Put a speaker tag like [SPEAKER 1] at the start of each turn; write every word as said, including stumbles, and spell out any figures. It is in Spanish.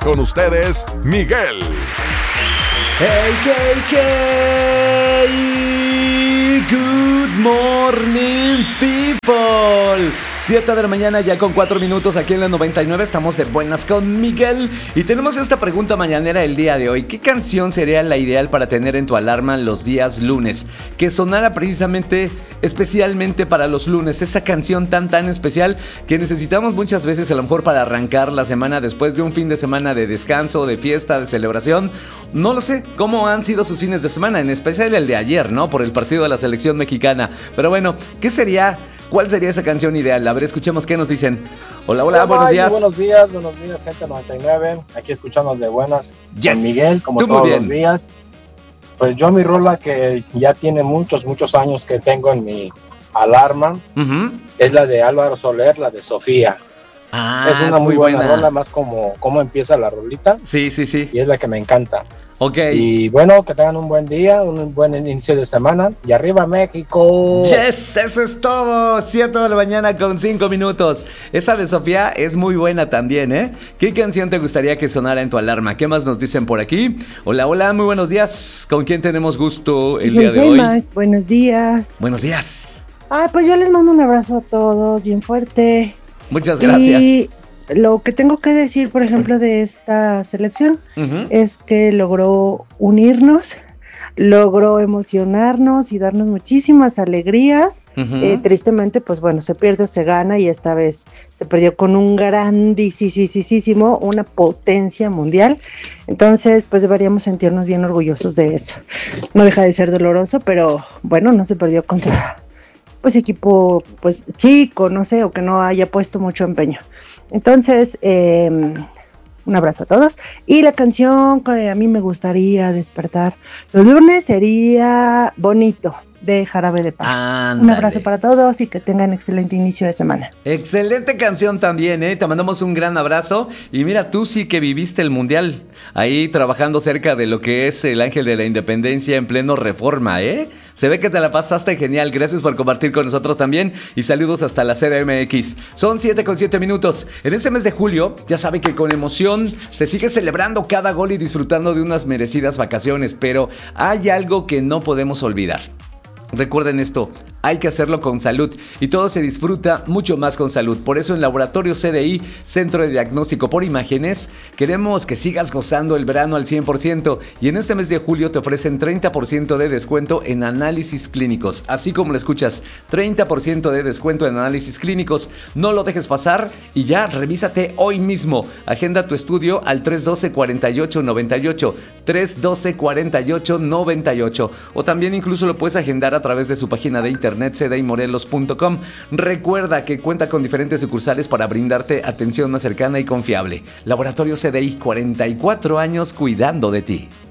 [SPEAKER 1] Con ustedes, Miguel.
[SPEAKER 2] Hey, hey, hey, good morning, people. siete de la mañana ya con cuatro minutos aquí en la noventa y nueve. Estamos de buenas con Miguel y tenemos esta pregunta mañanera el día de hoy. ¿Qué canción sería la ideal para tener en tu alarma los días lunes? Que sonara precisamente, especialmente para los lunes. Esa canción tan tan especial que necesitamos muchas veces a lo mejor para arrancar la semana después de un fin de semana de descanso, de fiesta, de celebración. No lo sé cómo han sido sus fines de semana, en especial el de ayer, ¿no? Por el partido de la selección mexicana. Pero bueno, ¿qué sería? ¿Cuál sería esa canción ideal? A ver, escuchemos qué nos dicen. Hola, hola,
[SPEAKER 3] hola
[SPEAKER 2] buenos días.
[SPEAKER 3] Buenos días, buenos días, gente noventa y nueve. Aquí escuchamos de buenas
[SPEAKER 2] yes.
[SPEAKER 3] con Miguel, como
[SPEAKER 2] Tú
[SPEAKER 3] todos los días. Pues yo mi rola que ya tiene muchos, muchos años que tengo en mi alarma, uh-huh. es la de Álvaro Soler, la de Sofía.
[SPEAKER 2] Ah,
[SPEAKER 3] es una
[SPEAKER 2] es
[SPEAKER 3] muy,
[SPEAKER 2] muy
[SPEAKER 3] buena,
[SPEAKER 2] buena
[SPEAKER 3] rola, más como cómo empieza la rolita.
[SPEAKER 2] Sí, sí, sí.
[SPEAKER 3] Y es la que me encanta.
[SPEAKER 2] Ok.
[SPEAKER 3] Y bueno, que tengan un buen día, un buen inicio de semana. Y arriba México.
[SPEAKER 2] Yes, eso es todo. siete de la mañana con cinco minutos. Esa de Sofía es muy buena también, ¿eh? ¿Qué canción te gustaría que sonara en tu alarma? ¿Qué más nos dicen por aquí? Hola, hola, muy buenos días. ¿Con quién tenemos gusto el día de hoy?
[SPEAKER 4] Mike, buenos días.
[SPEAKER 2] Buenos días.
[SPEAKER 4] Ay, pues yo les mando un abrazo a todos, bien fuerte.
[SPEAKER 2] Muchas gracias.
[SPEAKER 4] Y lo que tengo que decir, por ejemplo, de esta selección uh-huh. es que logró unirnos, logró emocionarnos y darnos muchísimas alegrías. Uh-huh. Eh, tristemente, pues bueno, se pierde o se gana y esta vez se perdió con un grandísimo, una potencia mundial. Entonces, pues deberíamos sentirnos bien orgullosos de eso. No deja de ser doloroso, pero bueno, no se perdió contra pues equipo pues chico, no sé, o que no haya puesto mucho empeño. Entonces, eh, un abrazo a todos. Y la canción que a mí me gustaría despertar los lunes sería Bonito, de Jarabe de Palo.
[SPEAKER 2] Ándale.
[SPEAKER 4] Un abrazo para todos y que tengan excelente inicio de semana.
[SPEAKER 2] Excelente canción también, ¿eh? Te mandamos un gran abrazo. Y mira, tú sí que viviste el Mundial, ahí trabajando cerca de lo que es el Ángel de la Independencia en pleno Reforma, ¿eh? Se ve que te la pasaste genial. Gracias por compartir con nosotros también. Y saludos hasta la C D M X. Son siete con siete minutos. En este mes de julio, ya sabe que con emoción se sigue celebrando cada gol y disfrutando de unas merecidas vacaciones. Pero hay algo que no podemos olvidar. Recuerden esto, hay que hacerlo con salud y todo se disfruta mucho más con salud. Por eso en Laboratorio C D I, Centro de Diagnóstico por Imágenes, queremos que sigas gozando el verano al cien por ciento y en este mes de julio te ofrecen treinta por ciento de descuento en análisis clínicos. Así como lo escuchas, treinta por ciento de descuento en análisis clínicos. No lo dejes pasar y ya, revísate hoy mismo. Agenda tu estudio al tres uno dos, cuatro ocho nueve ocho, tres uno dos, cuatro ocho nueve ocho o también incluso lo puedes agendar a través de su página de internet c d i morelos punto com. Recuerda que cuenta con diferentes sucursales para brindarte atención más cercana y confiable. Laboratorio C D I, cuarenta y cuatro años cuidando de ti.